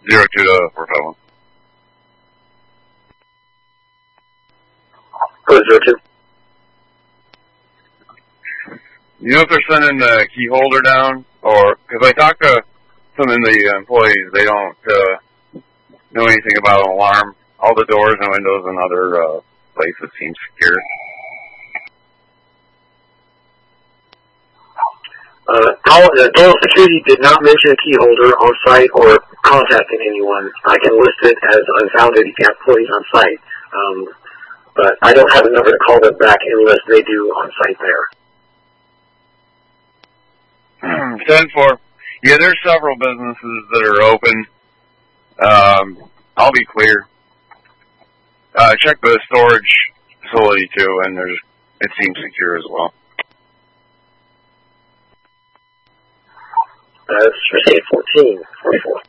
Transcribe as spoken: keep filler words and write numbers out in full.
Zero two to four five one. Go zero two. You know if they're sending the key holder down, or because I talked to some of the employees, they don't uh, know anything about an alarm. All the doors and windows and other uh, places seem secure. Uh, uh, Dell Security did not mention a key holder on site or contacting anyone. I can list it as unfounded if you have employees on site. Um, but I don't have a number to call them back unless they do on site there. ten four. Yeah, there's several businesses that are open. Um, I'll be clear. Uh, check the storage facility too, and there's it seems secure as well. That's for say fourteen forty-four.